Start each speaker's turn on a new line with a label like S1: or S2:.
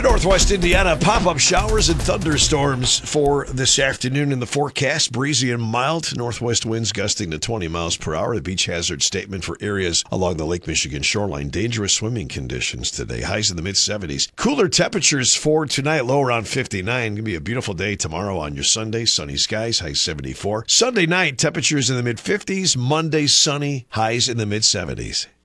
S1: Northwest Indiana, pop-up showers and thunderstorms for this afternoon in the forecast. Breezy and mild. Northwest winds gusting to 20 miles per hour. The beach hazard statement for areas along the Lake Michigan shoreline. Dangerous swimming conditions today. Highs in the mid-70s. Cooler temperatures for tonight. Low around 59. Going to be a beautiful day tomorrow on your Sunday. Sunny skies. High 74. Sunday night, temperatures in the mid-50s. Monday, sunny. Highs in the mid-70s.